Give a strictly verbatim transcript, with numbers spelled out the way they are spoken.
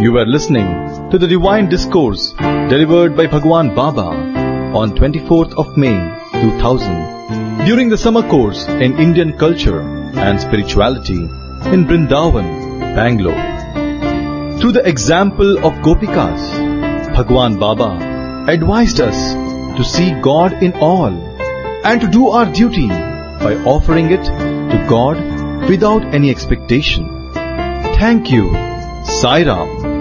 You were listening to the Divine Discourse delivered by Bhagwan Baba on twenty-fourth of May two thousand during the summer course in Indian culture and spirituality in Vrindavan, Bangalore. Through the example of Gopikas, Bhagwan Baba advised us to see God in all and to do our duty by offering it to God without any expectation. Thank you. Sai Ram.